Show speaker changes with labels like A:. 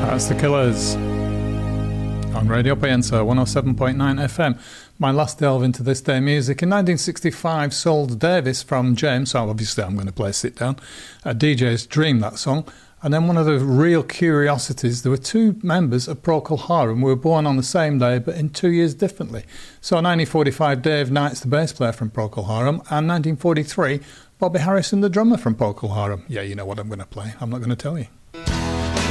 A: That's The Killers on Radio Pienza 107.9 FM. My last delve into this day music. In 1965, Soul Davis from James, so obviously I'm going to play Sit Down, a DJ's Dream, that song. And then one of the real curiosities, there were two members of Procol Harum who were born on the same day but in 2 years differently. So in 1945, Dave Knight's the bass player from Procol Harum, and 1943, Bobby Harrison, the drummer from Procol Harum. Yeah, you know what I'm going to play. I'm not going to tell you.